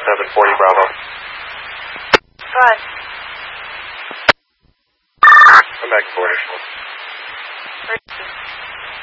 740 Bravo. Go ahead. Come back to order.